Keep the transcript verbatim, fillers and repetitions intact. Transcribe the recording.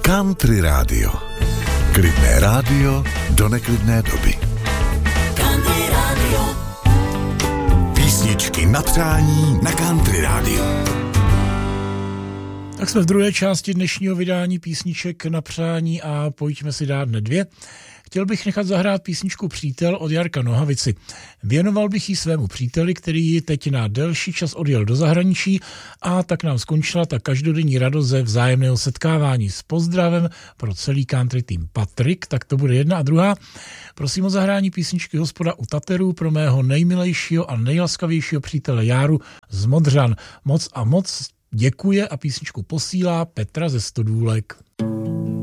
Country rádio. Klidné rádio do neklidné doby. Country rádio. Písničky na přání na Country rádio. Tak jsme v druhé části dnešního vydání písniček na přání a pojďme si dát hned dvě. Chtěl bych nechat zahrát písničku Přítel od Jarka Nohavici. Věnoval bych ji svému příteli, který teď na delší čas odjel do zahraničí a tak nám skončila ta každodenní radost ze vzájemného setkávání. S pozdravem pro celý country tým Patrik, tak to bude jedna a druhá. Prosím o zahrání písničky Hospoda u Taterů pro mého nejmilejšího a nejlaskavějšího přítele Járu z Modřan. Moc a moc děkuje a písničku posílá Petra ze Stodůlek.